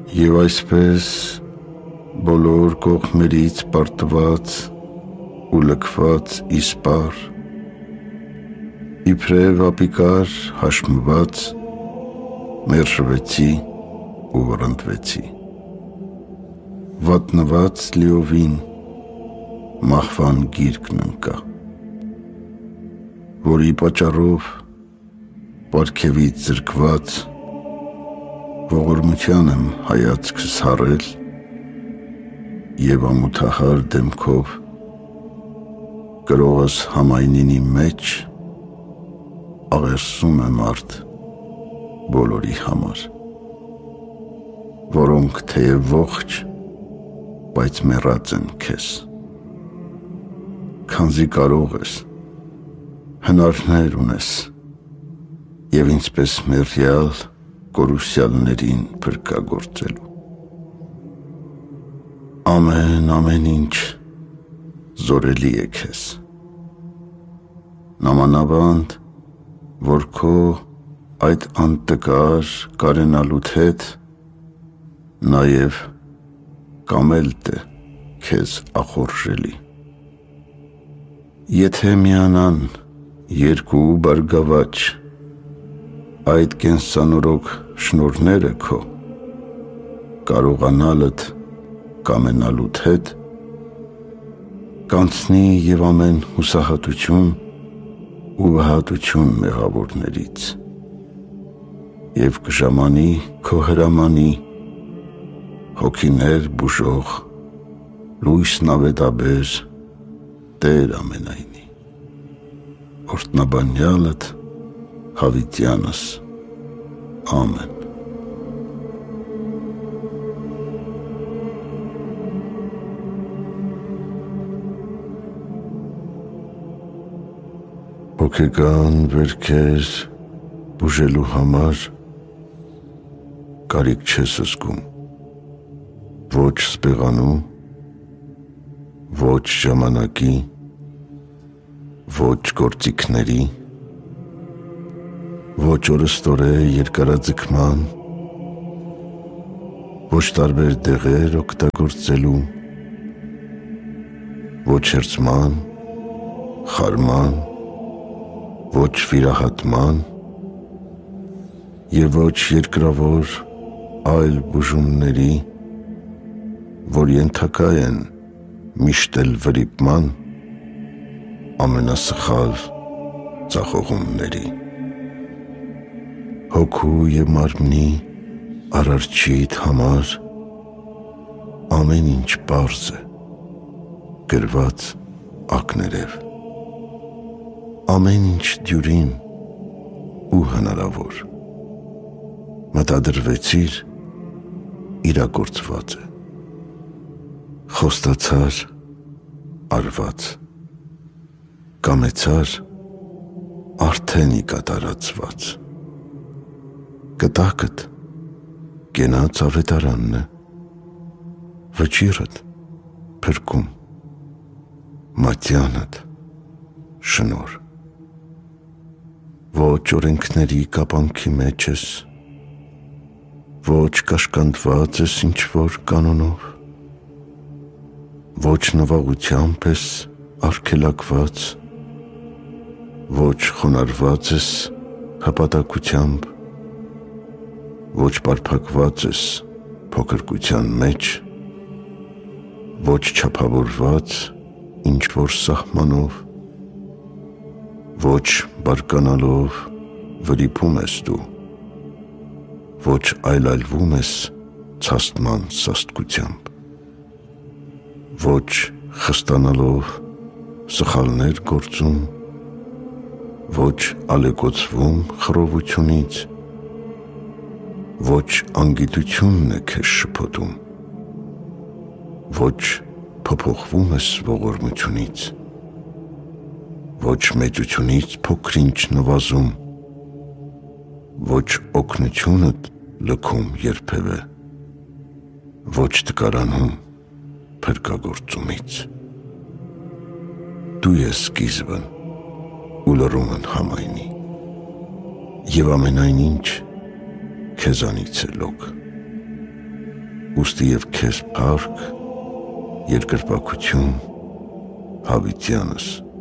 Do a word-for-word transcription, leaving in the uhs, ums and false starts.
Եվ այսպես բոլոր կողմերից պարտված ու լքված իսպար, իբրև ապիկար հաշմված, մերժվեցի ու վռնդվեցի, վատնված լիովին մահվան գիրկն ընկա, որի պատճառով պարգևից զրկված ողորմության եմ հայացքս հառել և ամոթահար դեմքով կրողս համայնինի մեջ աղերսում եմ արդ բոլորի համար, որոնք թեև ողջ, բայց մեռած են քեզ, քանզի կարող ես, հնարներ ունես և ինձպես մեռյալ կորուսյալներին փրկագործելու։ Ամեն, ամեն ինչ զորելի է քեզ, նամանավանդ, որ քո այդ անտկար կարենալուդ հետ նաև կամելտ է քեզ ախորժելի։ Եթե միանան երկու բարգավաճ այդ կենսանորոգ շնորհները քո, կարողանալդ կամենալուդ հետ, կանցնի և ամեն հուսահատություն ու վհատություն մեղավորներից և կժամանի քո հրամանի հոգիներ բուժող լույսն ավետաբեր Տեր ամենայնի, օրհնաբանյալդ Հավիտյանս, ամեն։ Հոգեկան վերքեր բուժելու համար կարիք չես զգում, ոչ սպեղանու, ոչ ժամանակի, ոչ գործիքների, ոչ օրըստորե երկարաձգման, ոչ տարբեր դեղեր օգտագործելու, ոչ հերձման, խարման, ոչ վիրահատման և ոչ երկրավոր այլ բուժումների, որ ենթակա են միշտ էլ վրիպման ամենասխալ ձախողումների։ Հոգու և մարմնի արարչիդ համար ամեն ինչ պարզ է, գրված ակներև, ամեն ինչ դյուրին ու հնարավոր, մտադրվեցիր իրագործված է, խոստացար արված, կամեցար արդեն կատարածված, կտակդ կենաց ավետարանն է, վճիրդ փրկում, մատյանդ շնոր, ոչ օրենքների կապանքի մեջ ես, ոչ կաշկանդված ես ինչ-որ կանոնով, ոչ նվաղությամբ ես արգելակված, ոչ խոնարհված ես հպատակությամբ, ոչ պարփակված ես փոքրկության մեջ, ոչ չափավորված ինչ-որ սահմանով, ոչ բարկանալով վրիպում ես դու, ոչ այլայլվում ես ցաստման սաստկությամբ, ոչ խստանալով սխալներ գործում, ոչ ալեկոծվում խռովությունից, ոչ անգիտությունն է քեզ շփոթում, ոչ փոփոխվում ես ողորմությունից, ոչ մեծությունից փոքր-ինչ նվազում, ոչ օգնությունդ լքում երբևէ, ոչ տկարանում փրկագործումից։ Դու ես սկիզբն ու լռումն համայնի, և ամենայն ինչ քեզանից է լոկ։ ուստի և քեզ փառք, երկրպագություն հավիտյանս։